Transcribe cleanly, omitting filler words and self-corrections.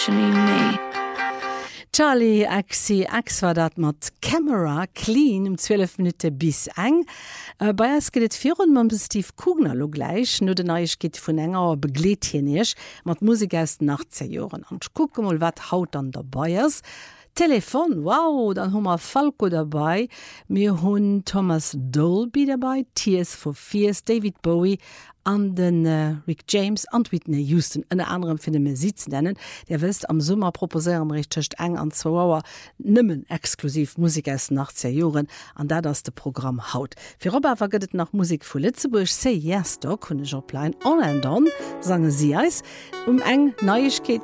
Charlie XCX war dat mat Camera clean 12 Minuten bis eng. Bei es geht vir man Steve Kugner lo gleich no den neich geht vun enger begleethienech mat Musik aus den 80er Joren an gucke mal wat haut an dabei is. Telefon, wow, dann hummer Falco dabei, mir hunn Thomas Dolby dabei, Tears for Fears, David Bowie, an den Rick James an Whitney Houston en anderem finde mir Sitz nennen, der wisst am Summer proposieren richcht eng an 2 Auer nimmen exklusiv Musik aus nach 10 Joren an da das de Programm haut. Für Robert vergëtt nach Musik vu Litzeburg Say Yes da kunnne Joplein on and on sange sie eis eng Neuigkeit